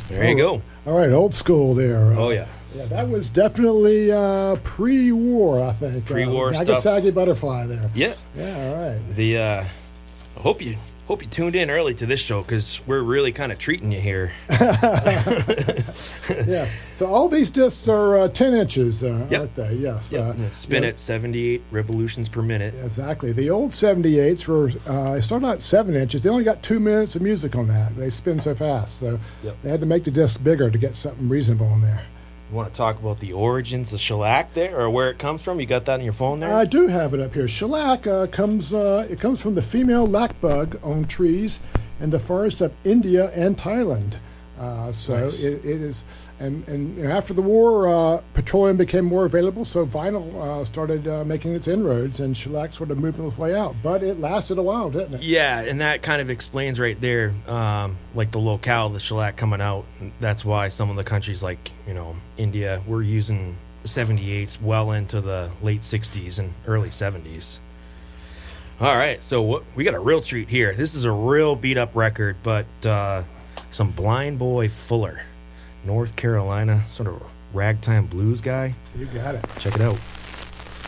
There you go. All right, old school there. Oh, yeah. Yeah, that was definitely pre-war, I think. Pre-war stuff. Nagasaki Butterfly there. Yeah. Yeah, all right. I hope you tuned in early to this show because we're really kind of treating you here. Yeah. So all these discs are 10 inches, Yep. aren't they? Yes. Yep. Spin at 78 revolutions per minute. Exactly. The old 78s were, they started out 7 inches. They only got 2 minutes of music on that. They spin so fast. So they had to make the disc bigger to get something reasonable in there. You want to talk about the origins of shellac there, or where it comes from? You got that on your phone there? I do have it up here. Shellac comes from the female lac bug on trees in the forests of India and Thailand. So Nice. it is, and after the war, petroleum became more available, so vinyl started making its inroads, and shellac sort of moved its way out. But it lasted a while, didn't it? Yeah, and that kind of explains right there, like the locale, the shellac coming out. That's why some of the countries like, India, we're using 78s well into the late 60s and early 70s. All right, so we got a real treat here. This is a real beat-up record, but some Blind Boy Fuller, North Carolina, sort of ragtime blues guy. You got it. Check it out.